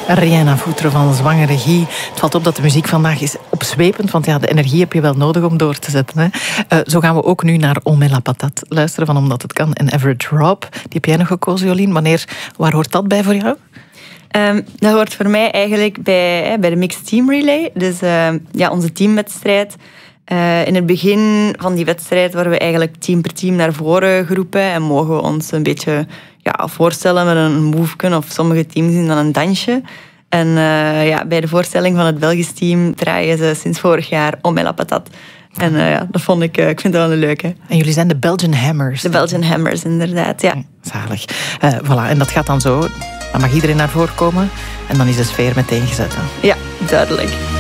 Rien à foutre van zwangere Guy. Het valt op dat de muziek vandaag is opzwepend, want ja, de energie heb je wel nodig om door te zetten. Hè. Zo gaan we ook nu naar On met la patate luisteren van Omdat het kan en Average Rob. Die heb jij nog gekozen, Jolien. Waar hoort dat bij voor jou? Dat hoort voor mij eigenlijk bij de Mixed Team Relay. Dus onze teamwedstrijd. In het begin van die wedstrijd worden we eigenlijk team per team naar voren geroepen en mogen we ons een beetje voorstellen met een move, of sommige teams zien dan een dansje. En bij de voorstelling van het Belgisch team draaien ze sinds vorig jaar On met la patate. En dat vond ik vind dat wel een leuke. En jullie zijn de Belgian Hammers. De Belgian Hammers, inderdaad, ja. Zalig. Voilà, en dat gaat dan zo. Dan mag iedereen naar voren komen en dan is de sfeer meteen gezet. Hè? Ja, duidelijk.